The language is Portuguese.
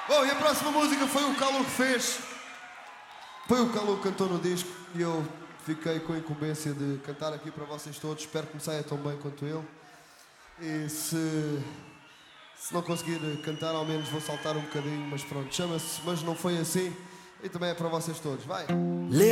Bom, e a próxima música foi o Calu que fez. Foi o Calu que cantou no disco e eu fiquei com a incumbência de cantar aqui para vocês todos. Espero que me saia tão bem quanto ele. E se não conseguir cantar, ao menos vou saltar um bocadinho, mas pronto, chama-se Mas Não Foi Assim e também é para vocês todos. Vai!